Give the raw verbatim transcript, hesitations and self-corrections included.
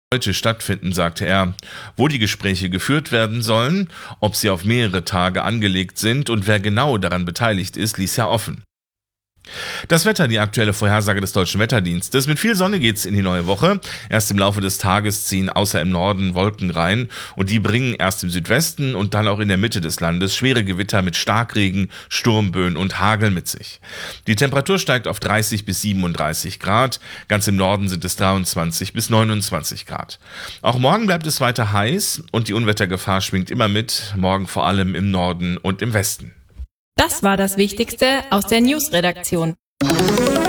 heute stattfinden, sagte er. Wo die Gespräche geführt werden sollen, ob sie auf mehrere Tage angelegt sind und wer genau daran beteiligt ist, ließ er offen. Das Wetter, die aktuelle Vorhersage des Deutschen Wetterdienstes. Mit viel Sonne geht's in die neue Woche. Erst im Laufe des Tages ziehen außer im Norden Wolken rein und die bringen erst im Südwesten und dann auch in der Mitte des Landes schwere Gewitter mit Starkregen, Sturmböen und Hagel mit sich. Die Temperatur steigt auf dreißig bis siebenunddreißig Grad. Ganz im Norden sind es dreiundzwanzig bis neunundzwanzig Grad. Auch morgen bleibt es weiter heiß und die Unwettergefahr schwingt immer mit, morgen vor allem im Norden und im Westen. Das war das Wichtigste aus der News-Redaktion.